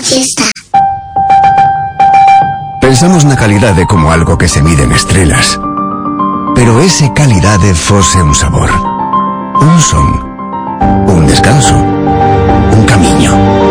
siesta. Pensamos na calidade como algo que se mide en estrelas. Pero ese calidade fose un sabor, un son, un descanso, un camiño.